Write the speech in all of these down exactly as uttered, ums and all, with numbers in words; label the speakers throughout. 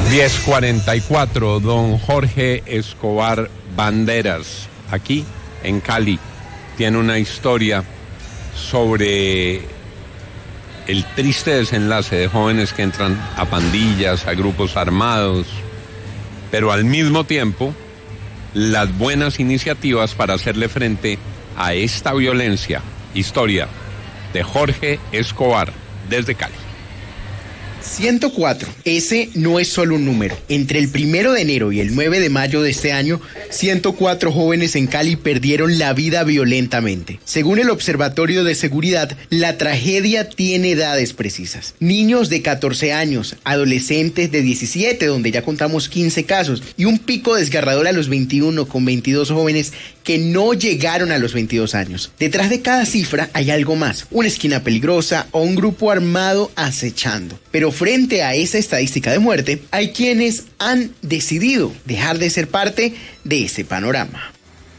Speaker 1: diez cuarenta y cuatro, don Jorge Escobar Banderas, aquí en Cali, tiene una historia sobre el triste desenlace de jóvenes que entran a pandillas, a grupos armados, pero al mismo tiempo las buenas iniciativas para hacerle frente a esta violencia. Historia de Jorge Escobar desde Cali.
Speaker 2: ciento cuatro. Ese no es solo un número. Entre el primero de enero y el nueve de mayo de este año, ciento cuatro jóvenes en Cali perdieron la vida violentamente. Según el Observatorio de Seguridad, la tragedia tiene edades precisas. Niños de catorce años, adolescentes de diecisiete, donde ya contamos quince casos, y un pico desgarrador a los veintiuno, con veintidós jóvenes que no llegaron a los veintidós años. Detrás de cada cifra hay algo más, una esquina peligrosa o un grupo armado acechando. Pero frente a esa estadística de muerte, hay quienes han decidido dejar de ser parte de ese panorama.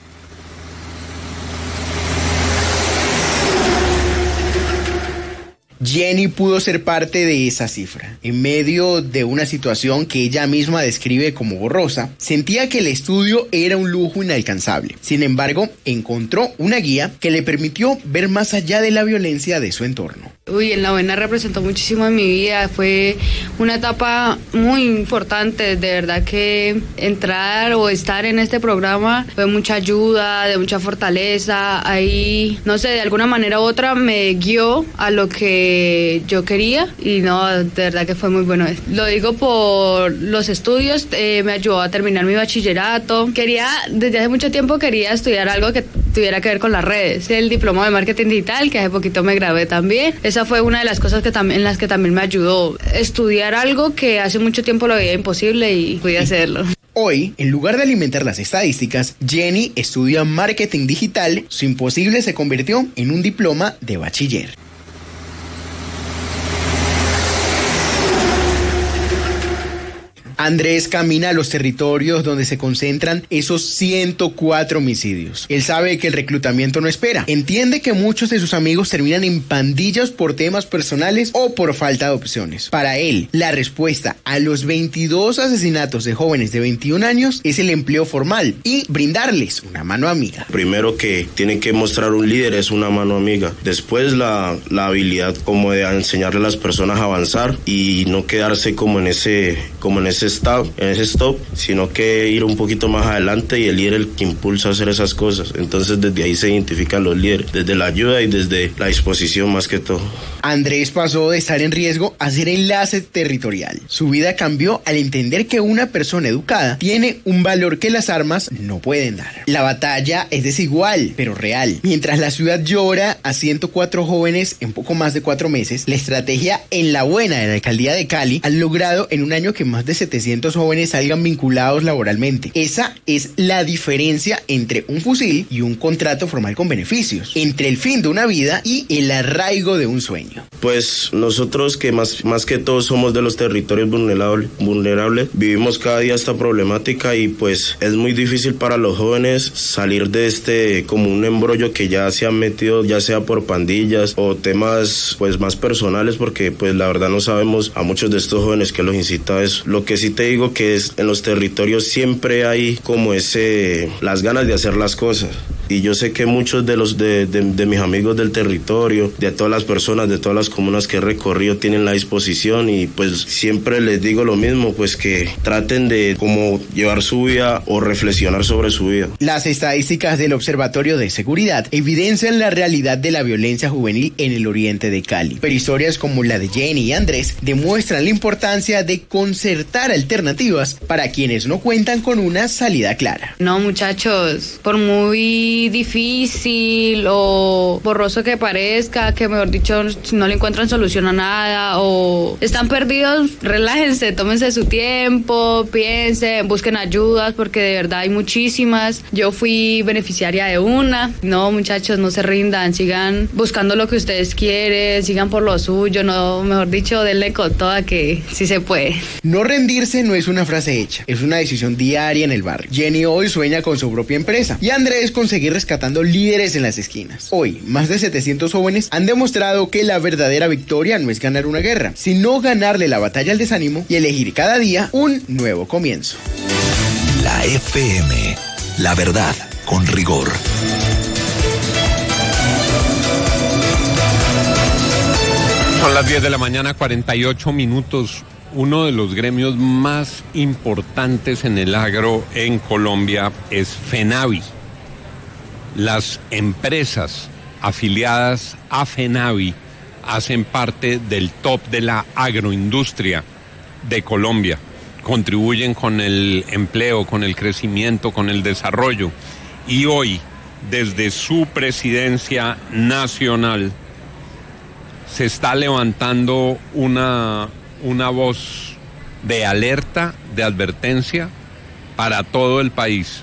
Speaker 2: Jenny pudo ser parte de esa cifra. En medio de una situación que ella misma describe como borrosa, sentía que el estudio era un lujo inalcanzable. Sin embargo, encontró una guía que le permitió ver más allá de la violencia de su entorno.
Speaker 3: Uy, en la buena representó muchísimo en mi vida, fue una etapa muy importante, de verdad que entrar o estar en este programa fue mucha ayuda, de mucha fortaleza, ahí, no sé, de alguna manera u otra me guió a lo que yo quería y no, de verdad que fue muy bueno. Lo digo por los estudios, eh, me ayudó a terminar mi bachillerato, quería, desde hace mucho tiempo quería estudiar algo que tuviera que ver con las redes, el diploma de marketing digital, que hace poquito me gradué también. Esa fue una de las cosas que también, en las que también me ayudó. Estudiar algo que hace mucho tiempo lo veía imposible y pude hacerlo.
Speaker 2: Hoy, en lugar de alimentar las estadísticas, Jenny estudia marketing digital. Su imposible se convirtió en un diploma de bachiller. Andrés camina a los territorios donde se concentran esos ciento cuatro homicidios. Él sabe que el reclutamiento no espera. Entiende que muchos de sus amigos terminan en pandillas por temas personales o por falta de opciones. Para él, la respuesta a los veintidós asesinatos de jóvenes de veintiún años es el empleo formal y brindarles una mano amiga.
Speaker 4: Primero que tiene que mostrar un líder es una mano amiga. Después la, la habilidad como de enseñarle a las personas a avanzar y no quedarse como en ese, como en ese Stop, en ese stop, sino que ir un poquito más adelante y el líder el que impulsa a hacer esas cosas. Entonces desde ahí se identifican los líderes, desde la ayuda y desde la disposición más que todo.
Speaker 2: Andrés pasó de estar en riesgo a ser enlace territorial. Su vida cambió al entender que una persona educada tiene un valor que las armas no pueden dar. La batalla es desigual, pero real. Mientras la ciudad llora a ciento cuatro jóvenes en poco más de cuatro meses, la estrategia en la buena de la alcaldía de Cali ha logrado en un año que más de setecientos jóvenes salgan vinculados laboralmente. Esa es la diferencia entre un fusil y un contrato formal con beneficios, entre el fin de una vida y el arraigo de un sueño.
Speaker 4: Pues nosotros que más, más que todo somos de los territorios vulnerables, vulnerables, vivimos cada día esta problemática y pues es muy difícil para los jóvenes salir de este como un embrollo que ya se han metido, ya sea por pandillas o temas pues más personales, porque pues la verdad no sabemos a muchos de estos jóvenes que los incita a eso. Lo que sí te digo que es en los territorios siempre hay como ese las ganas de hacer las cosas y yo sé que muchos de los de, de, de mis amigos del territorio, de todas las personas, de todas las comunas que he recorrido tienen la disposición y pues siempre les digo lo mismo, pues que traten de como llevar su vida o reflexionar sobre su vida.
Speaker 2: Las estadísticas del Observatorio de Seguridad evidencian la realidad de la violencia juvenil en el oriente de Cali, pero historias como la de Jenny y Andrés demuestran la importancia de concertar alternativas para quienes no cuentan con una salida clara.
Speaker 3: No, muchachos, por muy difícil o borroso que parezca, que mejor dicho no le encuentran solución a nada o están perdidos, relájense, tómense su tiempo, piensen, busquen ayudas porque de verdad hay muchísimas. Yo fui beneficiaria de una. No, muchachos, no se rindan, sigan buscando lo que ustedes quieren, sigan por lo suyo, no, mejor dicho, denle con toda que sí se puede.
Speaker 2: No rendirse no es una frase hecha, es una decisión diaria en el barrio. Jenny hoy sueña con su propia empresa y Andrés con seguir seguir rescatando líderes en las esquinas. Hoy, más de setecientos jóvenes han demostrado que la verdadera victoria no es ganar una guerra, sino ganarle la batalla al desánimo y elegir cada día un nuevo comienzo.
Speaker 5: La F M, la verdad con rigor.
Speaker 1: Son las diez de la mañana, cuarenta y ocho minutos. Uno de los gremios más importantes en el agro en Colombia es FENAVI. Las empresas afiliadas a FENAVI hacen parte del top de la agroindustria de Colombia. Contribuyen con el empleo, con el crecimiento, con el desarrollo. Y hoy, desde su presidencia nacional, se está levantando una, una voz de alerta, de advertencia para todo el país.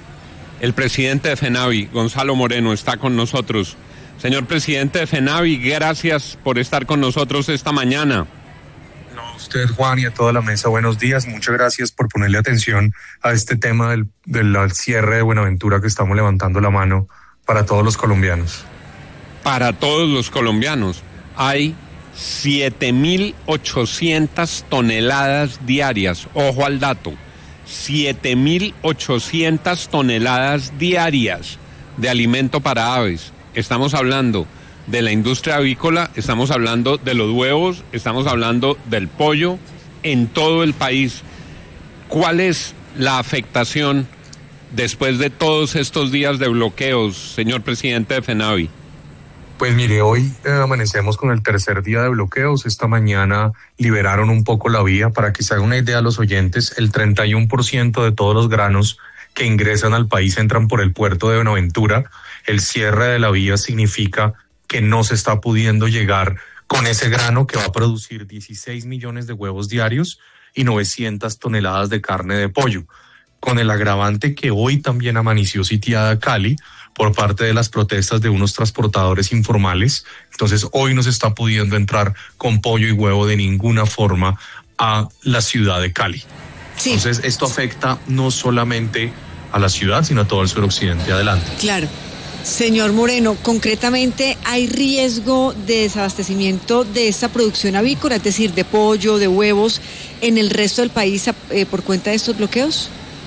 Speaker 1: El presidente de FENAVI, Gonzalo Moreno, está con nosotros. Señor presidente de FENAVI, gracias por estar con nosotros esta mañana.
Speaker 6: No, a usted, Juan, y a toda la mesa, buenos días. Muchas gracias por ponerle atención a este tema del, del cierre de Buenaventura, que estamos levantando la mano para todos los colombianos.
Speaker 1: Para todos los colombianos. Hay siete mil ochocientas toneladas diarias, ojo al dato, siete mil ochocientas toneladas diarias de alimento para aves. Estamos hablando de la industria avícola, estamos hablando de los huevos, estamos hablando del pollo en todo el país. ¿Cuál es la afectación después de todos estos días de bloqueos, señor presidente de FENAVI?
Speaker 6: Pues mire, hoy eh, amanecemos con el tercer día de bloqueos. Esta mañana liberaron un poco la vía. Para que se haga una idea a los oyentes, el treinta y uno por ciento de todos los granos que ingresan al país entran por el puerto de Buenaventura. El cierre de la vía significa que no se está pudiendo llegar con ese grano que va a producir dieciséis millones de huevos diarios y novecientas toneladas de carne de pollo. Con el agravante que hoy también amaneció sitiada Cali por parte de las protestas de unos transportadores informales. Entonces hoy no se está pudiendo entrar con pollo y huevo de ninguna forma a la ciudad de Cali. Sí. Entonces esto afecta no solamente a la ciudad, sino a todo el suroccidente. Adelante.
Speaker 7: Claro. Señor Moreno, concretamente, ¿hay riesgo de desabastecimiento de esta producción avícola, es decir, de pollo, de huevos, en el resto del país eh, por cuenta de estos bloqueos?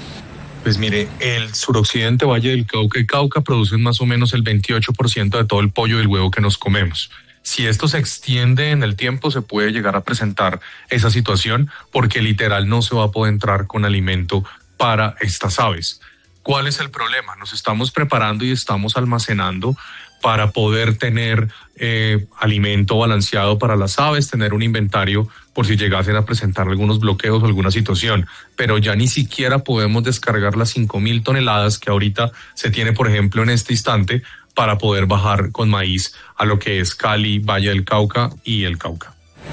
Speaker 6: Pues mire, el suroccidente, Valle del Cauca y Cauca producen más o menos el veintiocho por ciento de todo el pollo y el huevo que nos comemos. Si esto se extiende en el tiempo, se puede llegar a presentar esa situación porque literal no se va a poder entrar con alimento para estas aves. ¿Cuál es el problema? Nos estamos preparando y estamos almacenando para poder tener eh, alimento balanceado para las aves, tener un inventario por si llegasen a presentar algunos bloqueos o alguna situación, pero ya ni siquiera podemos descargar las cinco mil toneladas que ahorita se tiene, por ejemplo, en este instante, para poder bajar con maíz a lo que es Cali, Valle del Cauca y el Cauca.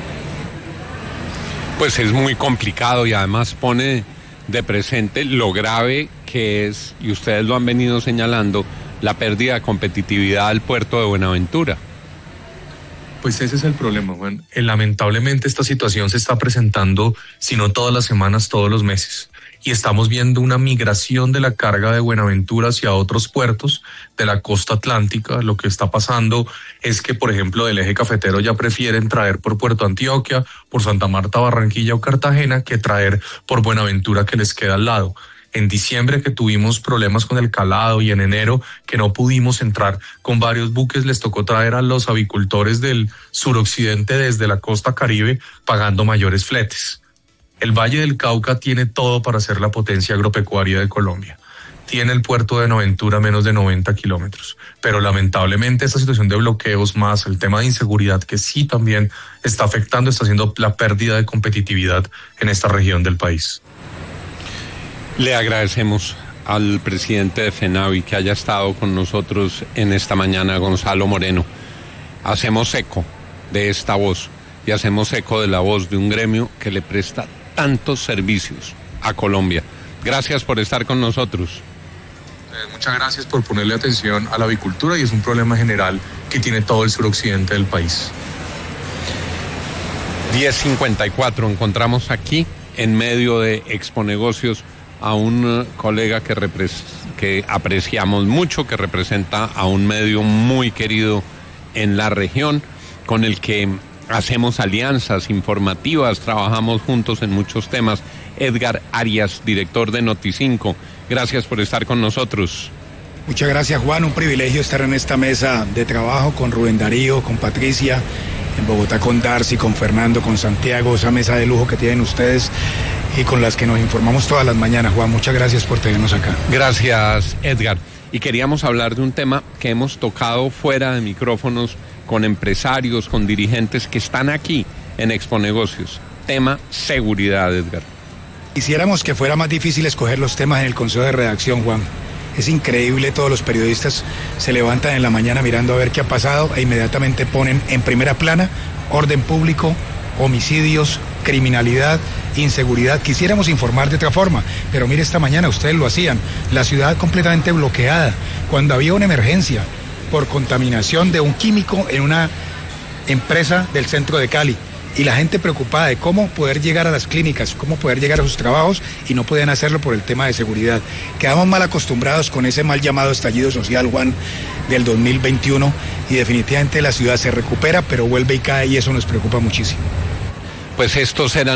Speaker 1: Pues es muy complicado y además pone de presente lo grave que es, y ustedes lo han venido señalando, la pérdida de competitividad del puerto de Buenaventura.
Speaker 6: Pues ese es el problema, Juan. Eh, lamentablemente esta situación se está presentando, si no todas las semanas, todos los meses. Y estamos viendo una migración de la carga de Buenaventura hacia otros puertos de la costa atlántica. Lo que está pasando es que, por ejemplo, del eje cafetero ya prefieren traer por Puerto Antioquia, por Santa Marta, Barranquilla o Cartagena, que traer por Buenaventura, que les queda al lado. En diciembre, que tuvimos problemas con el calado, y en enero que no pudimos entrar con varios buques, les tocó traer a los avicultores del suroccidente desde la costa caribe pagando mayores fletes. El Valle del Cauca tiene todo para ser la potencia agropecuaria de Colombia. Tiene el puerto de Buenaventura a menos de noventa kilómetros, pero lamentablemente esta situación de bloqueos más el tema de inseguridad, que sí también está afectando, está haciendo la pérdida de competitividad en esta región del país.
Speaker 1: Le agradecemos al presidente de FENAVI que haya estado con nosotros en esta mañana, Gonzalo Moreno. Hacemos eco de esta voz y hacemos eco de la voz de un gremio que le presta tantos servicios a Colombia. Gracias por estar con nosotros.
Speaker 6: Eh, muchas gracias por ponerle atención a la avicultura, y es un problema general que tiene todo el suroccidente del país.
Speaker 1: diez cincuenta y cuatro, encontramos aquí en medio de Exponegocios a un colega que, repres- que apreciamos mucho, que representa a un medio muy querido en la región, con el que hacemos alianzas informativas, trabajamos juntos en muchos temas. Edgar Arias, director de Noticinco, gracias por estar con nosotros.
Speaker 8: Muchas gracias, Juan, un privilegio estar en esta mesa de trabajo con Rubén Darío, con Patricia, en Bogotá con Darcy, con Fernando, con Santiago, esa mesa de lujo que tienen ustedes y con las que nos informamos todas las mañanas. Juan, muchas gracias por tenernos acá.
Speaker 1: Gracias, Edgar. Y queríamos hablar de un tema que hemos tocado fuera de micrófonos con empresarios, con dirigentes que están aquí en Exponegocios. Tema seguridad, Edgar.
Speaker 8: Quisiéramos que fuera más difícil escoger los temas en el consejo de redacción, Juan. Es increíble, todos los periodistas se levantan en la mañana mirando a ver qué ha pasado e inmediatamente ponen en primera plana orden público, homicidios, criminalidad, inseguridad. Quisiéramos informar de otra forma, pero mire, esta mañana ustedes lo hacían, la ciudad completamente bloqueada, cuando había una emergencia por contaminación de un químico en una empresa del centro de Cali. Y la gente preocupada de cómo poder llegar a las clínicas, cómo poder llegar a sus trabajos, y no podían hacerlo por el tema de seguridad. Quedamos mal acostumbrados con ese mal llamado estallido social, Juan, del dos mil veintiuno, y definitivamente la ciudad se recupera, pero vuelve y cae, y eso nos preocupa muchísimo.
Speaker 1: Pues estos eran